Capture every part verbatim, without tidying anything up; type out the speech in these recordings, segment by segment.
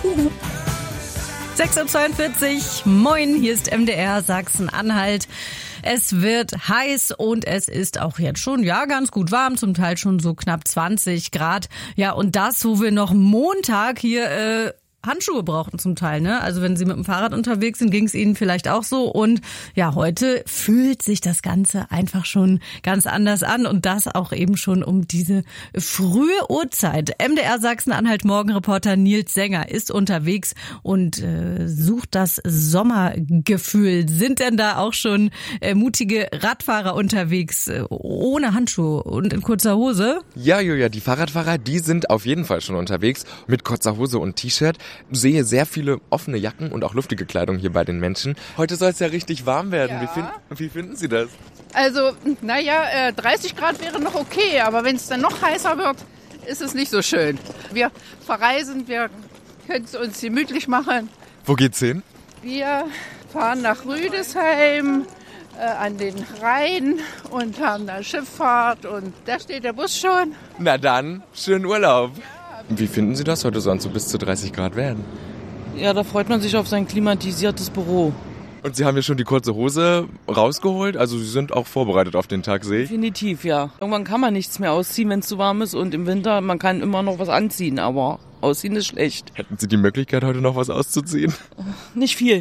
sechs Uhr zweiundvierzig, moin, hier ist M D R Sachsen-Anhalt. Es wird heiß und es ist auch jetzt schon, ja, ganz gut warm, zum Teil schon so knapp zwanzig Grad. Ja, und das, wo wir noch Montag hier äh, Handschuhe brauchten zum Teil, ne? Also wenn Sie mit dem Fahrrad unterwegs sind, ging es Ihnen vielleicht auch so. Und ja, heute fühlt sich das Ganze einfach schon ganz anders an. Und das auch eben schon um diese frühe Uhrzeit. M D R Sachsen-Anhalt Morgenreporter Nils Sänger ist unterwegs und äh, sucht das Sommergefühl. Sind denn da auch schon äh, mutige Radfahrer unterwegs, äh, ohne Handschuhe und in kurzer Hose? Ja, Julia, die Fahrradfahrer, die sind auf jeden Fall schon unterwegs mit kurzer Hose und T-Shirt. Sehe sehr viele offene Jacken und auch luftige Kleidung hier bei den Menschen. Heute soll es ja richtig warm werden. Ja. Wie, find, wie finden Sie das? Also, naja, äh, dreißig Grad wäre noch okay, aber wenn es dann noch heißer wird, ist es nicht so schön. Wir verreisen, wir können es uns gemütlich machen. Wo geht's hin? Wir fahren nach Rüdesheim äh, an den Rhein und haben da Schifffahrt und da steht der Bus schon. Na dann, schönen Urlaub. Wie finden Sie das? Heute sollen es so bis zu dreißig Grad werden. Ja, da freut man sich auf sein klimatisiertes Büro. Und Sie haben ja schon die kurze Hose rausgeholt, also Sie sind auch vorbereitet auf den Tag, sehe ich. Definitiv, ja. Irgendwann kann man nichts mehr ausziehen, wenn es zu warm ist, und im Winter, man kann immer noch was anziehen, aber ausziehen ist schlecht. Hätten Sie die Möglichkeit, heute noch was auszuziehen? Nicht viel.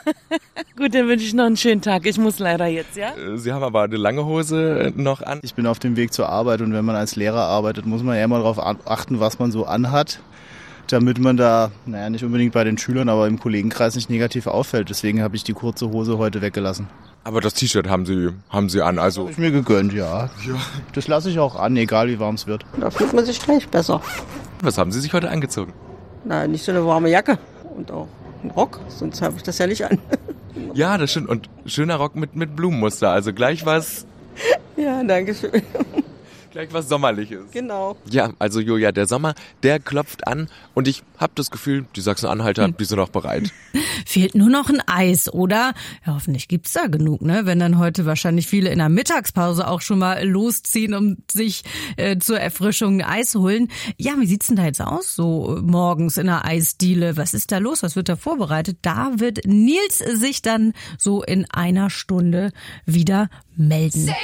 Gut, dann wünsche ich noch einen schönen Tag. Ich muss leider jetzt, ja? Sie haben aber eine lange Hose noch an. Ich bin auf dem Weg zur Arbeit und wenn man als Lehrer arbeitet, muss man ja immer darauf achten, was man so anhat, damit man da, naja, nicht unbedingt bei den Schülern, aber im Kollegenkreis nicht negativ auffällt. Deswegen habe ich die kurze Hose heute weggelassen. Aber das T-Shirt haben Sie, haben Sie an, also... Habe ich mir gegönnt, ja. Ja. Das lasse ich auch an, egal wie warm es wird. Da fühlt man sich gleich besser. Was haben Sie sich heute angezogen? Na, nicht so eine warme Jacke und auch einen Rock, sonst habe ich das ja nicht an. Ja, das stimmt. Und schöner Rock mit, mit Blumenmuster, also gleich was... Ja, danke schön. Gleich was Sommerliches. Genau. Ja, also Julia, der Sommer, der klopft an und ich habe das Gefühl, die Sachsen-Anhalter, hm. die sind auch bereit. Fehlt nur noch ein Eis, oder? Ja, hoffentlich gibt's da genug, ne? Wenn dann heute wahrscheinlich viele in der Mittagspause auch schon mal losziehen, um sich äh, zur Erfrischung ein Eis holen. Ja, wie sieht's denn da jetzt aus, so morgens in der Eisdiele? Was ist da los? Was wird da vorbereitet? Da wird Nils sich dann so in einer Stunde wieder melden.